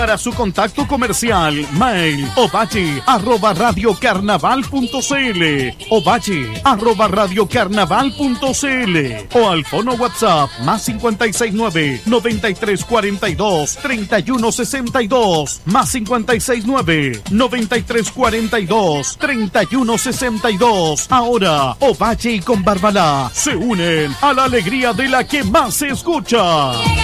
Para su contacto comercial, mail ovalle@radiocarnaval.cl, ovalle@radiocarnaval.cl o al fono WhatsApp más 569 9342 3162 más 569 9342 3162. Ahora Ovalle y con Barbalá se unen a la alegría de la que más se escucha.